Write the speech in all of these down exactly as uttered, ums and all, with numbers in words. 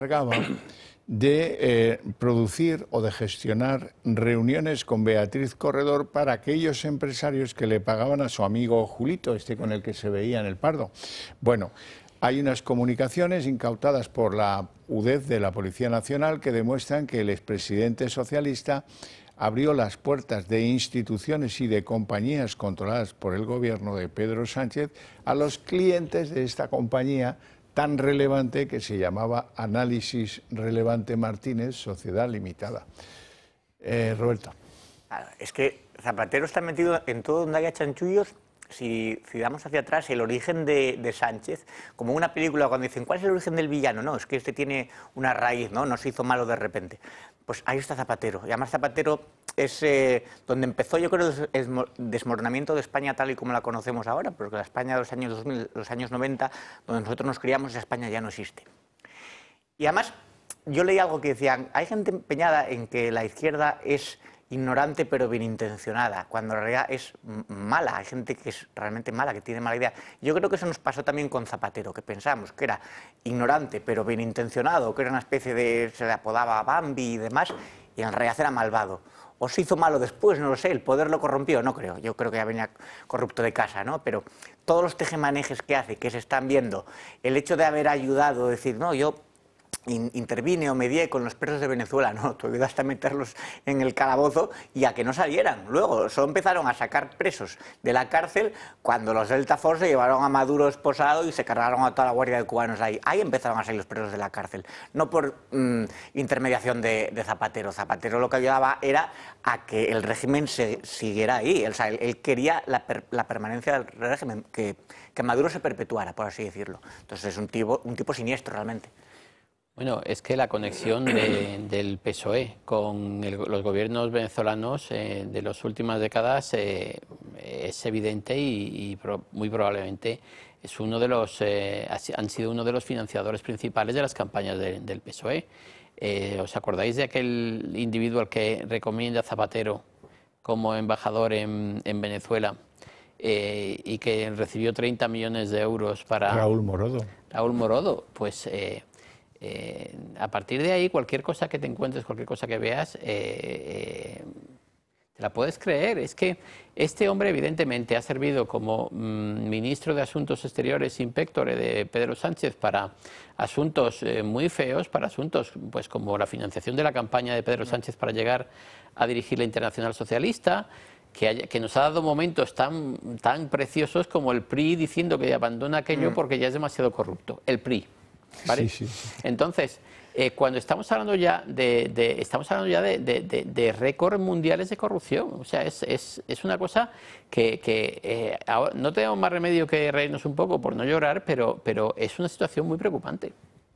encargaba de eh, producir o de gestionar reuniones con Beatriz Corredor para aquellos empresarios que le pagaban a su amigo Julito, este con el que se veía en el Pardo. Bueno, hay unas comunicaciones incautadas por la U D E F de la Policía Nacional que demuestran que el expresidente socialista abrió las puertas de instituciones y de compañías controladas por el gobierno de Pedro Sánchez a los clientes de esta compañía tan relevante que se llamaba Análisis Relevante Martínez, Sociedad Limitada. Eh, Roberto. Es que Zapatero está metido en todo donde haya chanchullos. Si, si damos hacia atrás el origen de, de Sánchez, como una película cuando dicen ¿cuál es el origen del villano? No, es que este tiene una raíz, ¿no? No se hizo malo de repente. Pues ahí está Zapatero. Y además Zapatero es eh, donde empezó, yo creo, el desmoronamiento de España tal y como la conocemos ahora, porque la España de los años dos mil, los años noventa, donde nosotros nos criamos, esa España ya no existe. Y además, yo leí algo que decían, hay gente empeñada en que la izquierda es ignorante pero bien intencionada, cuando en realidad es mala, hay gente que es realmente mala, que tiene mala idea. Yo creo que eso nos pasó también con Zapatero, que pensamos que era ignorante pero bien intencionado, que era una especie de, se le apodaba Bambi y demás, y en realidad era malvado. O se hizo malo después, no lo sé, el poder lo corrompió, no creo, yo creo que ya venía corrupto de casa, ¿no? Pero todos los tejemanejes que hace, que se están viendo, el hecho de haber ayudado, decir, no, yo intervine o medié con los presos de Venezuela, no, tú ayudaste a meterlos en el calabozo y a que no salieran. Luego, solo empezaron a sacar presos de la cárcel cuando los Delta Force se llevaron a Maduro esposado y se cargaron a toda la guardia de cubanos ahí. Ahí empezaron a salir los presos de la cárcel, no por mmm, intermediación de, de Zapatero. Zapatero lo que ayudaba era a que el régimen se siguiera ahí, o sea, él, él quería la, per, la permanencia del régimen, que, que Maduro se perpetuara, por así decirlo. Entonces es un tipo, un tipo siniestro realmente. Bueno, es que la conexión de, del P S O E con el, los gobiernos venezolanos eh, de las últimas décadas eh, es evidente y, y pro, muy probablemente es uno de los, eh, han sido uno de los financiadores principales de las campañas de, del P S O E. Eh, ¿Os acordáis de aquel individuo al que recomienda Zapatero como embajador en, en Venezuela eh, y que recibió treinta millones de euros para... Raúl Morodo. Raúl Morodo, pues... Eh, Eh, a partir de ahí, cualquier cosa que te encuentres, cualquier cosa que veas, eh, eh, te la puedes creer. Es que este hombre evidentemente ha servido como mmm, ministro de Asuntos Exteriores inspectore de Pedro Sánchez para asuntos eh, muy feos, para asuntos pues como la financiación de la campaña de Pedro Sánchez para llegar a dirigir la Internacional Socialista, que, haya, que nos ha dado momentos tan, tan preciosos como el P R I diciendo que abandona aquello porque ya es demasiado corrupto. El P R I. ¿Vale? Sí, sí, sí. Entonces, eh, cuando estamos hablando ya de, de estamos hablando ya de, de, de, de récords mundiales de corrupción, o sea, es, es, es una cosa que, que eh, ahora no tenemos más remedio que reírnos un poco por no llorar, pero, pero es una situación muy preocupante.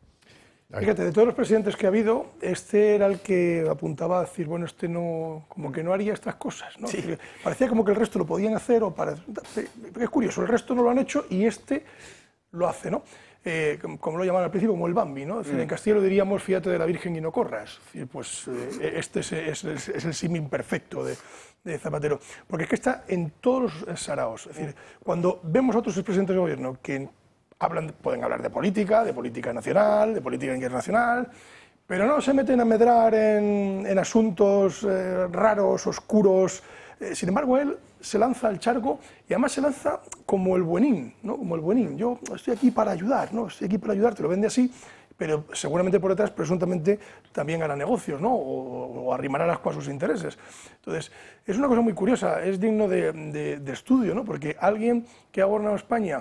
Fíjate, de todos los presidentes que ha habido, este era el que apuntaba a decir, bueno, este no, como que no haría estas cosas, ¿no? Sí. Parecía como que el resto lo podían hacer, o para... es curioso, el resto no lo han hecho y este lo hace, ¿no? Eh, como lo llamaban al principio, como el Bambi, ¿no? Es decir, mm. en castellano diríamos, fíjate de la Virgen y no corras. Es decir, pues eh, este es, es, es, es el símil perfecto de, de Zapatero. Porque es que está en todos los saraos. Es decir, cuando vemos a otros presidentes de gobierno que hablan, pueden hablar de política, de política nacional, de política internacional, pero no se meten a medrar en, en asuntos eh, raros, oscuros. Eh, sin embargo, él se lanza al charco y además se lanza como el buenín, ¿no? Como el buenín. Yo estoy aquí para ayudar, ¿no? Estoy aquí para ayudar, te lo vende así, pero seguramente por detrás, presuntamente, también hará negocios, ¿no? O, o arrimará las cosas a sus intereses. Entonces, es una cosa muy curiosa, es digno de, de, de estudio, ¿no? Porque alguien que ha gobernado España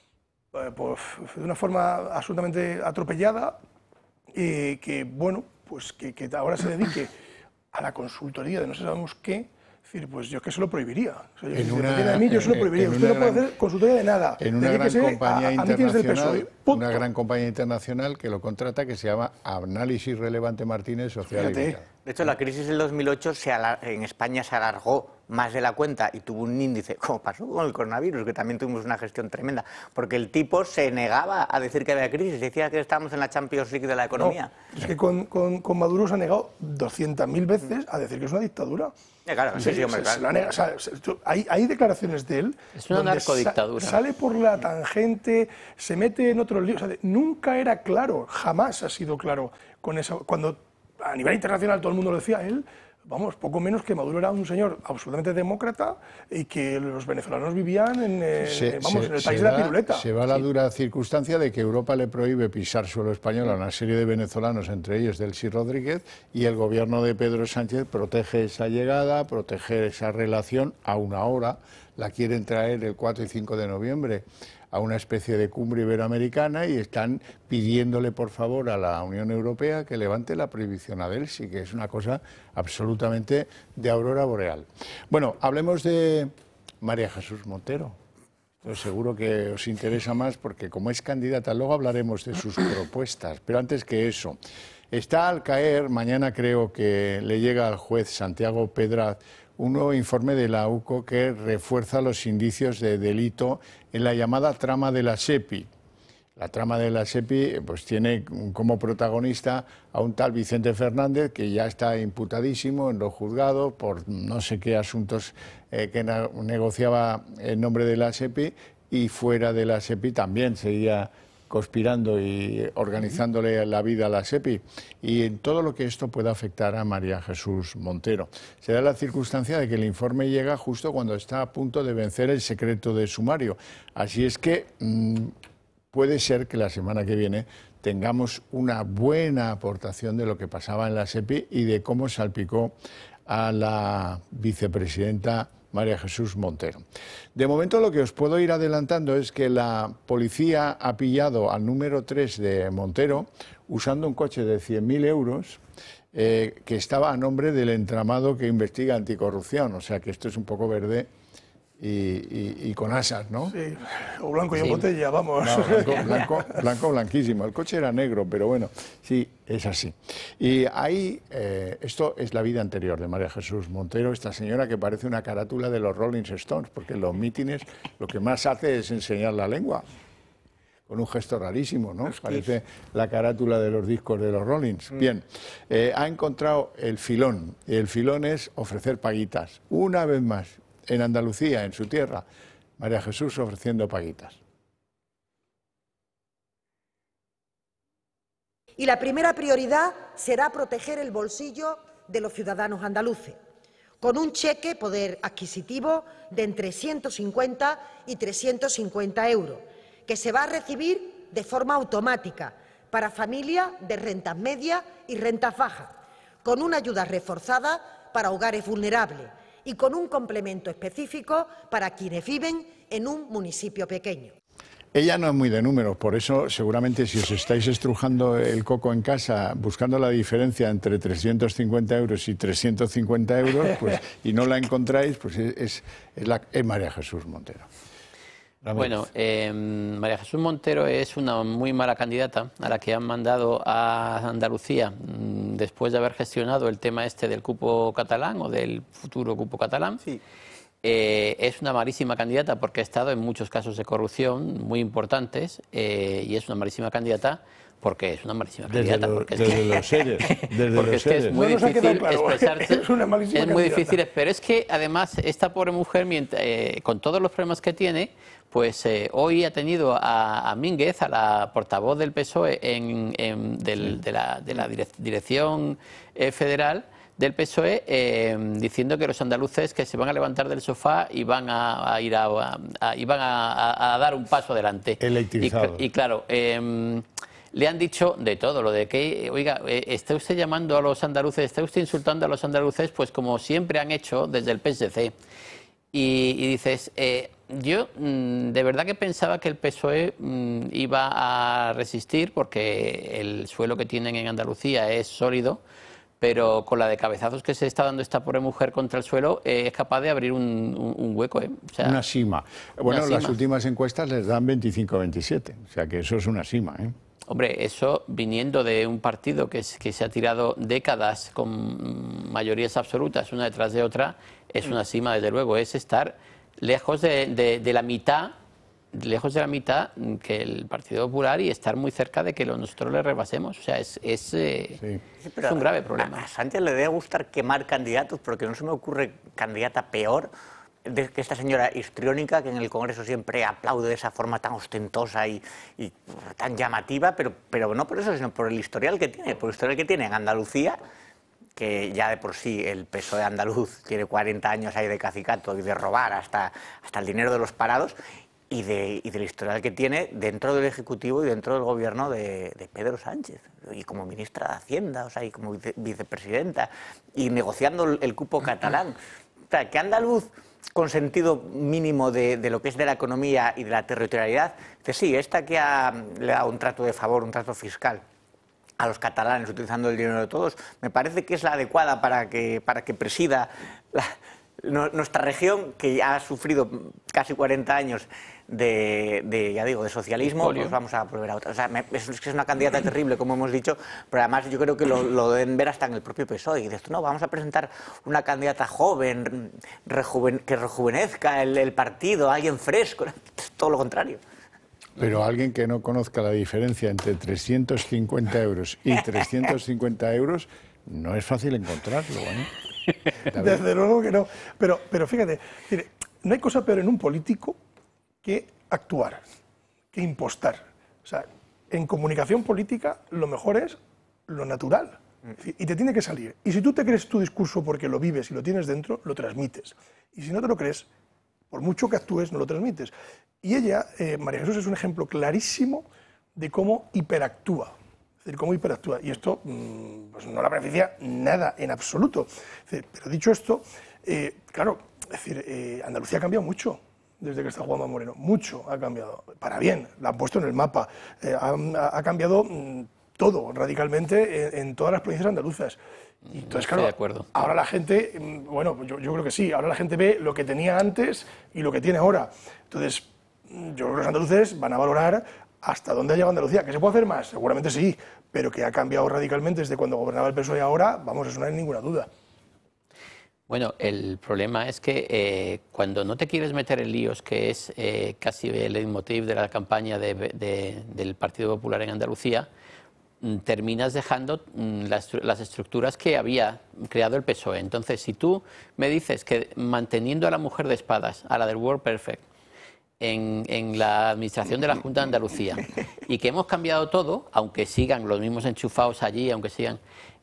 eh, pues, de una forma absolutamente atropellada, eh, que, bueno, pues que, que ahora se dedique a la consultoría de no sabemos qué. Es decir, pues yo es que se lo prohibiría. O sea, yo, si una, de mí, yo se lo prohibiría. Usted no puede hacer consultoría de nada. En una gran compañía a, a internacional, una gran compañía internacional que lo contrata, que se llama Análisis Relevante Martínez, Social Limitada. De hecho, la crisis del dos mil ocho se en España se alargó más de la cuenta y tuvo un índice, como pasó con el coronavirus, que también tuvimos una gestión tremenda, porque el tipo se negaba a decir que había crisis, decía que estábamos en la Champions League de la economía. No, es que con, con, con Maduro se ha negado doscientas mil veces a decir que es una dictadura. Eh, claro, sí, sí, hombre, se, se claro. nega, o sea, se, hay, hay declaraciones de él. Es una narcodictadura. Sa, sale por la tangente, se mete en otros líos. O sea, nunca era claro, jamás ha sido claro con eso. Cuando a nivel internacional todo el mundo lo decía, él, vamos, poco menos que Maduro era un señor absolutamente demócrata y que los venezolanos vivían en, eh, se, vamos, se, en el país de la piruleta. Se va la sí. dura circunstancia de que Europa le prohíbe pisar suelo español a una serie de venezolanos, entre ellos Delcy Rodríguez, y el gobierno de Pedro Sánchez protege esa llegada, protege esa relación a una hora. La quieren traer el cuatro y cinco de noviembre a una especie de cumbre iberoamericana y están pidiéndole por favor a la Unión Europea que levante la prohibición a Delcy, que es una cosa absolutamente de aurora boreal. Bueno, hablemos de María Jesús Montero. Pues seguro que os interesa más porque como es candidata, luego hablaremos de sus propuestas, pero antes que eso, está al caer, mañana creo que le llega al juez Santiago Pedraz un nuevo informe de la U C O que refuerza los indicios de delito en la llamada trama de la SEPI. La trama de la SEPI pues, tiene como protagonista a un tal Vicente Fernández, que ya está imputadísimo en los juzgados por no sé qué asuntos eh, que negociaba en nombre de la SEPI, y fuera de la SEPI también seguía conspirando y organizándole la vida a la SEPI, y en todo lo que esto pueda afectar a María Jesús Montero. Se da la circunstancia de que el informe llega justo cuando está a punto de vencer el secreto de sumario. Así es que mmm, puede ser que la semana que viene tengamos una buena aportación de lo que pasaba en la SEPI y de cómo salpicó a la vicepresidenta María Jesús Montero. De momento lo que os puedo ir adelantando es que la policía ha pillado al número tres de Montero usando un coche de cien mil euros eh, que estaba a nombre del entramado que investiga anticorrupción, o sea que esto es un poco verde y, y, y con asas, ¿no? Sí, o blanco y en sí. botella, vamos. No, blanco, blanco, blanco, blanquísimo. El coche era negro, pero bueno, sí, es así. Y ahí, eh, esto es la vida anterior de María Jesús Montero, esta señora que parece una carátula de los Rolling Stones, porque en los mítines lo que más hace es enseñar la lengua, con un gesto rarísimo, ¿no? Parece la carátula de los discos de los Rollings. Mm. Bien, eh, ha encontrado el filón, y el filón es ofrecer paguitas, una vez más. En Andalucía, en su tierra, María Jesús ofreciendo paguitas. Y la primera prioridad será proteger el bolsillo de los ciudadanos andaluces, con un cheque poder adquisitivo de entre ciento cincuenta y trescientos cincuenta euros, que se va a recibir de forma automática para familias de rentas medias y rentas bajas, con una ayuda reforzada para hogares vulnerables y con un complemento específico para quienes viven en un municipio pequeño. Ella no es muy de números, por eso seguramente si os estáis estrujando el coco en casa buscando la diferencia entre trescientos cincuenta euros y trescientos cincuenta euros pues, y no la encontráis, pues es, es, la, es María Jesús Montero. Bueno, eh, María Jesús Montero es una muy mala candidata a la que han mandado a Andalucía mmm, después de haber gestionado el tema este del cupo catalán o del futuro cupo catalán. Sí. Eh, es una malísima candidata porque ha estado en muchos casos de corrupción muy importantes eh, y es una malísima candidata porque es una malísima candidata. Desde, lo, porque desde es que, los seres. Desde porque los es, que es muy no difícil claro. expresarse. Es una malísima es muy candidata. difícil, pero es que además esta pobre mujer, mientras, eh, con todos los problemas que tiene, pues eh, hoy ha tenido a, a Mínguez, a la portavoz del P S O E en, en, del, sí. de la, de la dirección eh, federal del P S O E, eh, diciendo que los andaluces que se van a levantar del sofá y van a, a ir a, a, a, y van a, a, a dar un paso adelante. Electrizado. Y, y claro, eh, le han dicho de todo, lo de que, oiga, eh, está usted llamando a los andaluces, está usted insultando a los andaluces, pues como siempre han hecho desde el P S C. Y, y dices, eh, yo mmm, de verdad que pensaba que el P S O E mmm, iba a resistir porque el suelo que tienen en Andalucía es sólido, pero con la de cabezazos que se está dando esta pobre mujer contra el suelo eh, es capaz de abrir un, un, un hueco. ¿eh? O sea, una sima. Bueno, una las sima. últimas encuestas les dan veinticinco a veintisiete, o sea que eso es una sima. ¿eh? Hombre, eso viniendo de un partido que, es, que se ha tirado décadas con mayorías absolutas una detrás de otra, es una cima, desde luego, es estar lejos de, de, de la mitad, lejos de la mitad que el Partido Popular y estar muy cerca de que nosotros le rebasemos. O sea, es, es, eh, sí. es un grave problema. A, a Sánchez le debe gustar quemar candidatos, porque no se me ocurre candidata peor de que esta señora histriónica que en el Congreso siempre aplaude de esa forma tan ostentosa y, y tan llamativa, pero, pero no por eso, sino por el historial que tiene, por el historial que tiene en Andalucía, que ya de por sí el P S O E andaluz tiene cuarenta años ahí de cacicato y de robar hasta, hasta el dinero de los parados, y, de, y del historial que tiene dentro del Ejecutivo y dentro del Gobierno de, de Pedro Sánchez, y como ministra de Hacienda, o sea, y como vice, vicepresidenta, y negociando el, el cupo catalán. O sea, que andaluz con sentido mínimo de, de lo que es de la economía y de la territorialidad, dice, sí, esta que ha, le ha dado un trato de favor, un trato fiscal a los catalanes utilizando el dinero de todos, me parece que es la adecuada para que, para que presida la, no, nuestra región, que ya ha sufrido casi cuarenta años de, de ya digo, de socialismo. Pues vamos a volver a otra. O sea, me, es, es una candidata terrible, como hemos dicho, pero además yo creo que lo, lo deben ver hasta en el propio P S O E. Y dices, no, vamos a presentar una candidata joven, rejuven, que rejuvenezca el, el partido, alguien fresco, todo lo contrario. Pero alguien que no conozca la diferencia entre trescientos cincuenta euros y trescientos cincuenta euros, no es fácil encontrarlo, ¿eh? Desde luego que no. Pero, pero fíjate, no hay cosa peor en un político que actuar, que impostar. O sea, en comunicación política lo mejor es lo natural. Y te tiene que salir. Y si tú te crees tu discurso porque lo vives y lo tienes dentro, lo transmites. Y si no te lo crees, por mucho que actúes, no lo transmites. Y ella, eh, María Jesús, es un ejemplo clarísimo de cómo hiperactúa. Es decir, cómo hiperactúa. Y esto mmm, pues no la beneficia nada, en absoluto. Es decir, pero dicho esto, eh, claro, es decir, eh, Andalucía ha cambiado mucho desde que está Juanma Moreno. Mucho ha cambiado. Para bien, la han puesto en el mapa. Eh, ha, ha cambiado mmm, todo radicalmente en, en todas las provincias andaluzas. Y entonces, claro, de acuerdo. Ahora la gente, bueno, yo, yo creo que sí, ahora la gente ve lo que tenía antes y lo que tiene ahora. Entonces, yo creo que los andaluces van a valorar hasta dónde ha llegado Andalucía. ¿Que se puede hacer más? Seguramente sí, pero que ha cambiado radicalmente desde cuando gobernaba el P S O E y ahora, vamos, eso no hay ninguna duda. Bueno, el problema es que eh, cuando no te quieres meter en líos, que es eh, casi el leitmotiv de la campaña de, de, del Partido Popular en Andalucía, terminas dejando las, las estructuras que había creado el P S O E. Entonces, si tú me dices que manteniendo a la mujer de espadas, a la del World Perfect, en, en la administración de la Junta de Andalucía, y que hemos cambiado todo, aunque sigan los mismos enchufados allí, aunque sigan...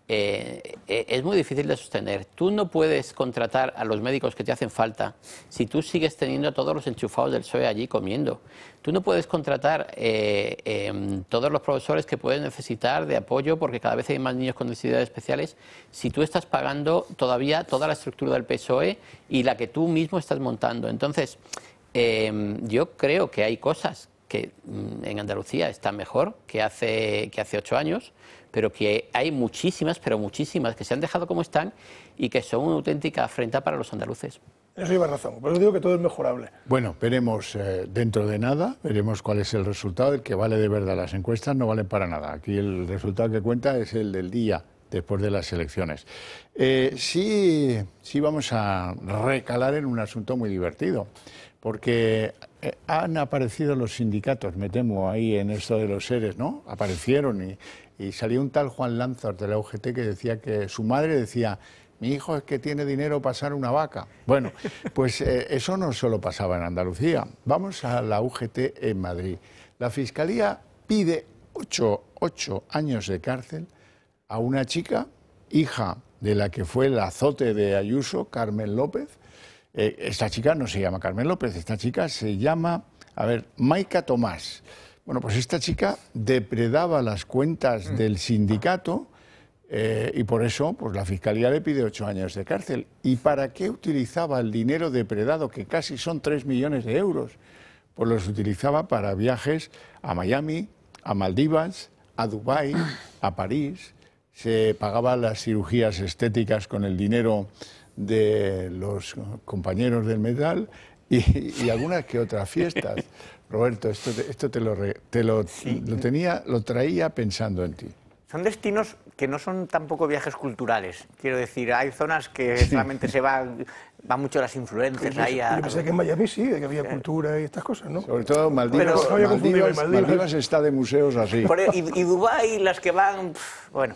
Eh, eh, es muy difícil de sostener. Tú no puedes contratar a los médicos que te hacen falta si tú sigues teniendo a todos los enchufados del P S O E allí comiendo. Tú no puedes contratar eh, eh, todos los profesores que puedes necesitar de apoyo porque cada vez hay más niños con necesidades especiales si tú estás pagando todavía toda la estructura del P S O E y la que tú mismo estás montando. Entonces, eh, yo creo que hay cosas que en Andalucía están mejor que hace, que hace ocho años, pero que hay muchísimas, pero muchísimas que se han dejado como están y que son una auténtica afrenta para los andaluces. Eso lleva razón, por eso digo que todo es mejorable. Bueno, veremos eh, dentro de nada, veremos cuál es el resultado, el que vale de verdad. Las encuestas no valen para nada. Aquí el resultado que cuenta es el del día después de las elecciones. Eh, sí, sí vamos a recalar en un asunto muy divertido, porque eh, han aparecido los sindicatos, me temo, ahí en esto de los seres, ¿no? Aparecieron y, y salió un tal Juan Lanzar de la U G T que decía que su madre decía: mi hijo es que tiene dinero para pasar una vaca. Bueno, pues eh, eso no solo pasaba en Andalucía. Vamos a la U G T en Madrid. La Fiscalía pide ocho, ocho años de cárcel a una chica, hija de la que fue el azote de Ayuso, Carmen López. Eh, esta chica no se llama Carmen López, esta chica se llama, a ver, Maika Tomás. Bueno, pues esta chica depredaba las cuentas mm. del sindicato eh, y por eso pues la Fiscalía le pide ocho años de cárcel. ¿Y para qué utilizaba el dinero depredado, que casi son tres millones de euros? Pues los utilizaba para viajes a Miami, a Maldivas, a Dubái, a París. Se pagaban las cirugías estéticas con el dinero de los compañeros del metal y, y algunas que otras fiestas. Roberto, esto te, esto te, lo, re, te lo, sí. lo tenía, lo traía pensando en ti. Son destinos que no son tampoco viajes culturales. Quiero decir, hay zonas que sí. solamente se van, van mucho las influencias yo, ahí a... Yo pensé que en Miami sí, que había cultura y estas cosas, ¿no? Sobre todo Maldivas, Pero, Maldivas, Maldivas, Maldivas está de museos así. Por, y, y Dubái, las que van... Pff, bueno,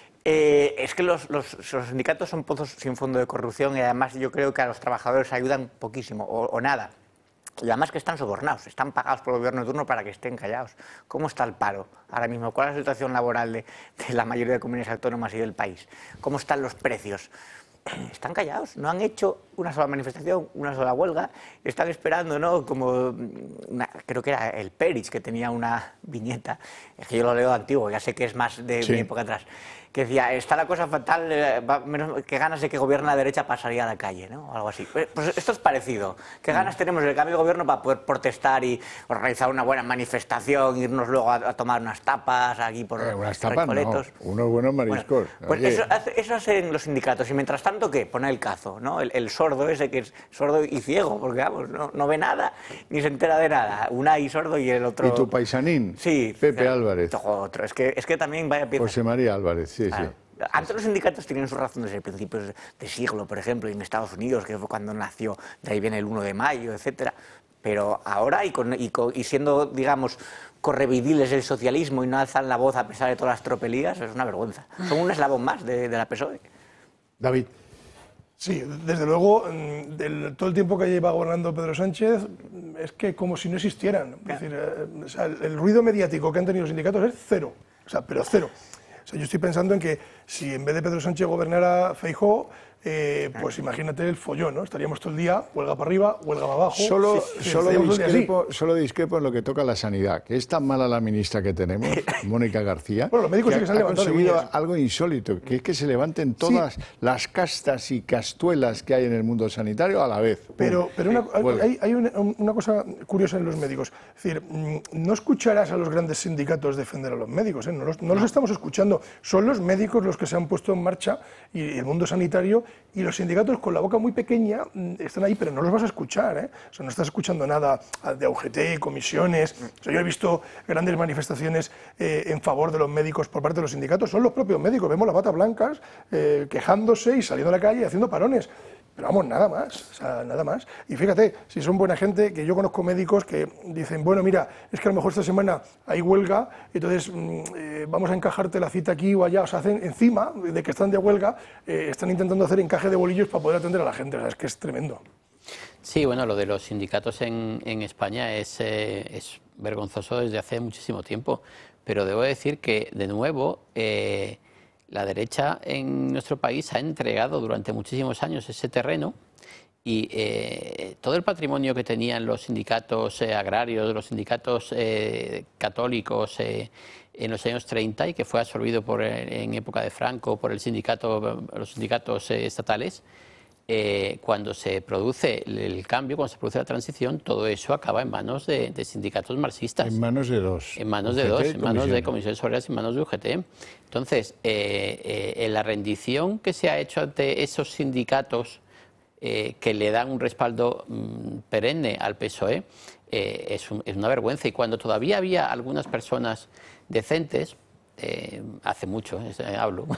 eh, es que los, los, los sindicatos son pozos sin fondo de corrupción y además yo creo que a los trabajadores ayudan poquísimo o, o nada. Y además que están sobornados, están pagados por el gobierno de turno para que estén callados. ¿Cómo está el paro ahora mismo? ¿Cuál es la situación laboral de, de la mayoría de comunidades autónomas y del país? ¿Cómo están los precios? Están callados, no han hecho una sola manifestación, una sola huelga, están esperando, ¿no? Como, una, creo que era el Perich, que tenía una viñeta, es que yo lo leo antiguo, ya sé que es más de sí. mi época atrás, que decía, está la cosa fatal, eh, va, menos, que ganas de que gobierne la derecha para salir a la calle, ¿no? O algo así. Pues esto es parecido. ¿Qué ganas mm. tenemos del cambio de gobierno para poder protestar y organizar una buena manifestación, irnos luego a, a tomar unas tapas aquí por eh, unas tapas, Recoletos? No, unos buenos mariscos. Bueno, pues eso, eso hacen los sindicatos. Y mientras tanto, ¿qué? Poner el cazo, ¿no? El, el sordo ese que es sordo y ciego, porque vamos, no, no ve nada, ni se entera de nada. Unai sordo y el otro... ¿Y tu paisanín? Sí. Pepe el, Álvarez. Otro. Es que, es que también vaya pieza. José María Álvarez, sí, claro. sí. Antes los sindicatos tenían sus razones desde principios de siglo, por ejemplo, y en Estados Unidos, que fue cuando nació, de ahí viene el uno de mayo, etcétera. Pero ahora, y, con, y, con, y siendo, digamos, correvidiles del socialismo y no alzan la voz a pesar de todas las tropelías, es una vergüenza. Son un eslabón más de, de la P S O E. David. Sí, desde luego, del, todo el tiempo que lleva gobernando Pedro Sánchez, es que como si no existieran. Es decir, eh, o sea, el, el ruido mediático que han tenido los sindicatos es cero, o sea, pero cero. O sea, yo estoy pensando en que si en vez de Pedro Sánchez gobernara Feijóo, eh, pues imagínate el follón, ¿no? Estaríamos todo el día, huelga para arriba, huelga para abajo. Solo, sí, solo, discrepo, solo discrepo en lo que toca a la sanidad, que es tan mala la ministra que tenemos, Mónica García, bueno, los médicos que sí que se ha, han ha levantado conseguido algo insólito, que es que se levanten todas sí. las castas y castuelas que hay en el mundo sanitario a la vez. Pero, pero una, hay, hay una, una cosa curiosa en los médicos. Es decir, no escucharás a los grandes sindicatos defender a los médicos, ¿eh? no, los, no los estamos escuchando. Son los médicos los que se han puesto en marcha y el mundo sanitario, y los sindicatos con la boca muy pequeña están ahí, pero no los vas a escuchar, ¿eh? O sea, no estás escuchando nada de A U G T, comisiones. O sea, yo he visto grandes manifestaciones eh, en favor de los médicos por parte de los sindicatos. Son los propios médicos, vemos las batas blancas eh, quejándose y saliendo a la calle y haciendo parones. Pero vamos, nada más, o sea, nada más. Y fíjate, si son buena gente, que yo conozco médicos que dicen, bueno, mira, es que a lo mejor esta semana hay huelga, entonces eh, vamos a encajarte la cita aquí o allá. O sea, hacen encima de que están de huelga, eh, están intentando hacer encaje de bolillos para poder atender a la gente. O sea, es que es tremendo. Sí, bueno, lo de los sindicatos en, en España es, eh, es vergonzoso desde hace muchísimo tiempo, pero debo decir que, de nuevo, eh, la derecha en nuestro país ha entregado durante muchísimos años ese terreno y eh, todo el patrimonio que tenían los sindicatos eh, agrarios, los sindicatos eh, católicos eh, en los años treinta y que fue absorbido por, en época de Franco por el sindicato, los sindicatos eh, estatales, eh, cuando se produce el cambio, cuando se produce la transición, todo eso acaba en manos de, de sindicatos marxistas. En manos de dos. En manos de dos, en manos de comisiones obreras y en manos de U G T. Entonces, eh, eh, en la rendición que se ha hecho ante esos sindicatos eh, que le dan un respaldo mmm, perenne al P S O E, eh, es, un, es una vergüenza. Y cuando todavía había algunas personas decentes, Eh, hace mucho, eh, hablo,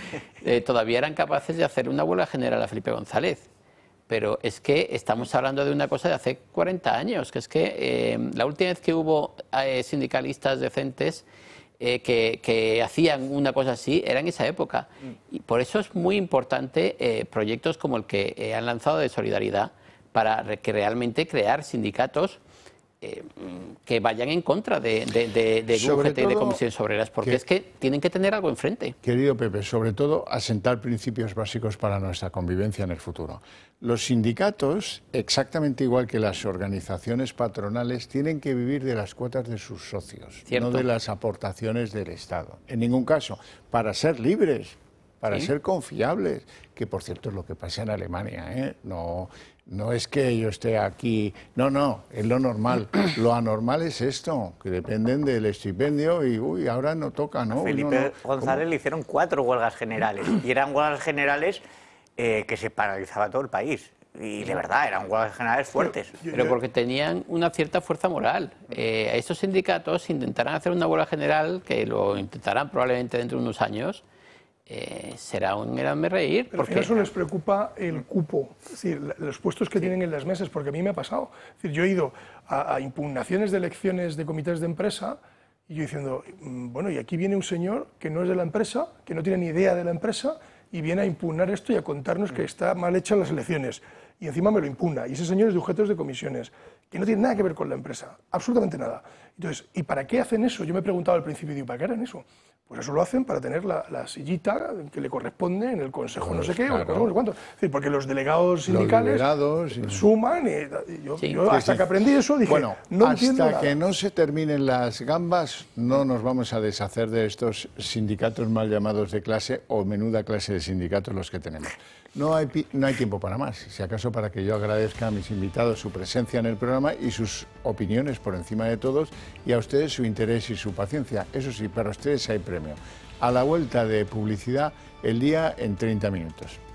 eh, todavía eran capaces de hacer una huelga general a Felipe González. Pero es que estamos hablando de una cosa de hace cuarenta años, que es que eh, la última vez que hubo eh, sindicalistas decentes eh, que, que hacían una cosa así era en esa época. Y por eso es muy importante eh, proyectos como el que eh, han lanzado de Solidaridad, para que realmente crear sindicatos Eh, que vayan en contra de, de, de, de U G T y de comisiones obreras, porque que, es que tienen que tener algo enfrente. Querido Pepe, sobre todo asentar principios básicos para nuestra convivencia en el futuro. Los sindicatos, exactamente igual que las organizaciones patronales, tienen que vivir de las cuotas de sus socios, ¿cierto?, no de las aportaciones del Estado. En ningún caso, para ser libres, para ¿sí?, ser confiables, que por cierto es lo que pasa en Alemania, ¿eh? No... No es que yo esté aquí, no, no, es lo normal. Lo anormal es esto, que dependen del estipendio y, uy, ahora no toca, ¿no? A Felipe no, no. González ¿Cómo? Le hicieron cuatro huelgas generales, y eran huelgas generales eh, que se paralizaba todo el país. Y de verdad, eran huelgas generales fuertes. Pero porque tenían una cierta fuerza moral. Eh, estos sindicatos intentarán hacer una huelga general, que lo intentarán probablemente dentro de unos años, eh, será un enorme reír. Pero porque a eso les preocupa el cupo, es decir, los puestos que sí. tienen en las mesas, porque a mí me ha pasado. Es decir, yo he ido a, a impugnaciones de elecciones de comités de empresa y yo diciendo, bueno, y aquí viene un señor que no es de la empresa, que no tiene ni idea de la empresa, y viene a impugnar esto y a contarnos que está mal hechas las elecciones. Y encima me lo impugna. Y ese señor es de objetos de comisiones, que no tiene nada que ver con la empresa, absolutamente nada. Entonces, ¿y para qué hacen eso? Yo me he preguntado al principio, digo, ¿para qué harán eso? Pues eso lo hacen para tener la, la sillita que le corresponde en el consejo pues, no sé qué, claro. o el consejo no sé cuánto. Es decir, porque los delegados sindicales los delegados, sí. suman, y yo, sí, yo hasta sí. que aprendí eso dije, bueno, no hasta entiendo nada. que no se terminen las gambas, no nos vamos a deshacer de estos sindicatos mal llamados de clase o menuda clase de sindicatos los que tenemos. No hay, no hay tiempo para más, si acaso para que yo agradezca a mis invitados su presencia en el programa y sus opiniones por encima de todos, y a ustedes su interés y su paciencia. Eso sí, para ustedes hay premio. A la vuelta de publicidad, el día en treinta minutos.